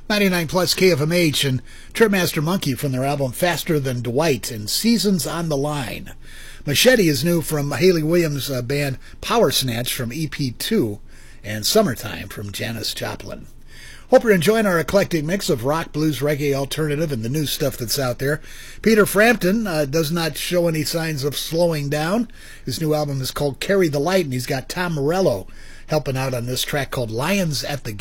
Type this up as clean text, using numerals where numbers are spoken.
99 plus KFMH and Tripmaster Monkey from their album Faster Than Dwight and Seasons on the Line. Machete is new from Hayley Williams' band Power Snatch from EP2 and Summertime from Janis Joplin. Hope you're enjoying our eclectic mix of rock, blues, reggae, alternative, and the new stuff that's out there. Peter Frampton does not show any signs of slowing down. His new album is called Carry the Light, and he's got Tom Morello helping out on this track called Lions at the